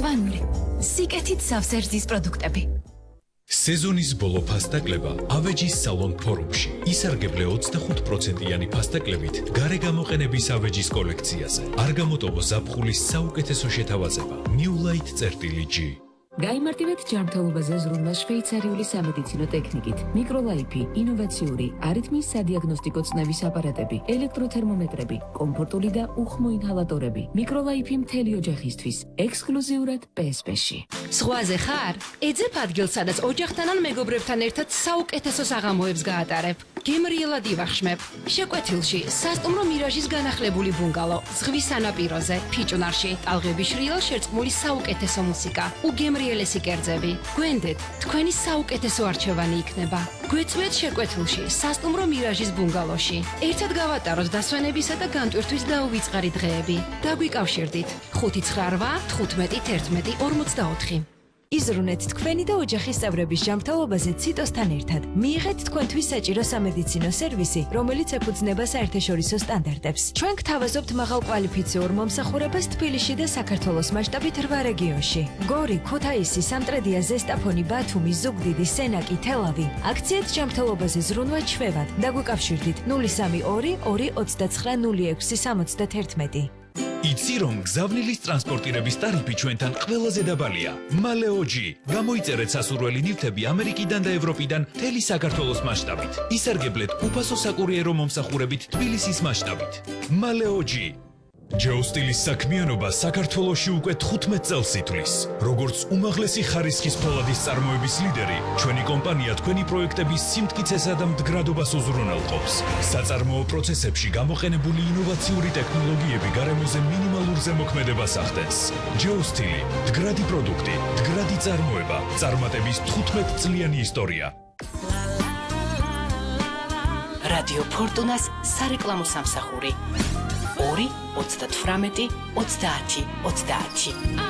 ყვანური, სიკეთით სავსე რძის პროდუქტები. სეზონის ბოლო ფასტაკლება ავეჯის სალონ ფორუმში. ისარგებლე 25%-იანი ფასტაკლებით გარეგამოყენების ავეჯის კოლექციაზე. არ გამოტოვო ზაფხულის საუკეთესო შეთავაზება. New Light G. გაიმარტივეთ ჯანმრთელობაზე ზრუნვა შვეიცარიული სამედიცინო ტექნიკით. მიკროლაიფი, ინოვაციური, არითმიის სადიაგნოსტიკო წნევის აპარატები, ელექტროთერმომეტრები, კომფორტული და უხმო ინჰალატორები. მიკროლაიფი მთელი ოჯახისთვის, ექსკლუზიურად PSP-ში. ზღვაზე ხარ? ეძებ ადგილს, სადაც ოჯახთან ან მეგობრებთან ერთად საუკეთესო საღამოებს გაატარებ. გემრიელად ივახშმებ. შეკვეთილში, სასტუმრო მირაჟის განახლებული ბუნგალო, ზღვის სანაპიროზე, ფიჭვნარში, ტალღების შრიალ შერწყმული საუკეთესო მუსიკა, უგემრიელესი კერძები. გვენდეთ, თქვენი საუკეთესო არჩევანი იქნება. გვეწვიეთ შეკვეთილში, სასტუმრო მირაჟის ბუნგალოში. ერთად გავატაროთ დასვენებისა და განტვირთვის დაუვიწყარი დღეები. დაგვიკავშირდით 598 15 11 44. იზრუნეთ თქვენი და ოჯახის წევრების ჯანმრთელობაზე ციტოსთან ერთად. მიიღეთ თქვენთვის საჭირო სამედიცინო სერვისი, რომელიც ეფუძნება საერთაშორისო სტანდარტებს. ჩვენ გთავაზობთ მაღალკვალიფიციურ მომსახურებას თბილისში და საქართველოს მასშტაბით 8 რეგიონში. გორი, ქუთაისი, სამტრედია, ზესტაფონი, ბათუმი, ზუგდიდი, სენაკი, თელავი. აქციეთ ჯანმრთელობაზე ზრუნვა ჩვევად. დაგვიკავშირდით 032 229 06 71. იცი რომ გზავნილის ტრანსპორტირების ტარიფი ჩვენთან ყველაზე დაბალია. მალეოჯი. გამოიწერეთ სასურველი ნივთები ამერიკიდან და ევროპიდან მთელი საქართველოს მასშტაბით. ისარგებლეთ უფასო საკურიერო მომსახურებით თბილისის მასშტაბით. მალეოჯი. ჯეოსტილის საქმიანობა საქართველოში უკვე 15 წელს ითვლის. როგორც უმაღლესი ხარისხის ფოლადის წარმოების ლიდერი, ჩვენი კომპანია თქვენი პროექტების სიმტკიცესა და მდგრადობას უზრუნველყოფს. საწარმოო პროცესებში გამოყენებული ინოვაციური ტექნოლოგიები გარემოზე მინიმალურ ზემოქმედებას ახდენს. ჯეოსტილი, მდგრადი პროდუქტი, მდგრადი წარმოება, წარმატების 15 წლიანი ისტორია. რადიო ფორტუნას სარეკლამო სამსახური 2 38 30 30.